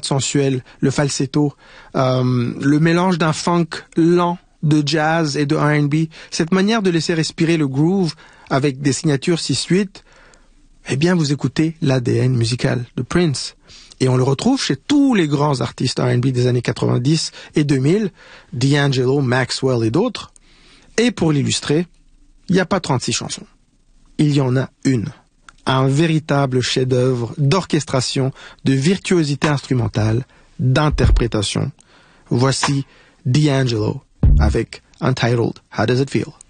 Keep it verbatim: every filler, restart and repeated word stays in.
sensuelles, le falsetto, euh, le mélange d'un funk lent, de jazz et de R and B, cette manière de laisser respirer le groove avec des signatures six huit, eh bien vous écoutez l'A D N musical de Prince. Et on le retrouve chez tous les grands artistes R and B des années quatre-vingt-dix et deux mille, D'Angelo, Maxwell et d'autres. Et pour l'illustrer, il n'y a pas trente-six chansons. Il y en a une. Un véritable chef-d'œuvre d'orchestration, de virtuosité instrumentale, d'interprétation. Voici D'Angelo avec Untitled How Does It Feel?